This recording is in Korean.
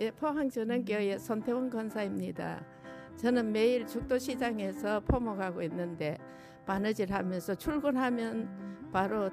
예, 포항전원교회 손태원 권사입니다. 저는 매일 죽도시장에서 포목하고 있는데 바느질하면서 출근하면 바로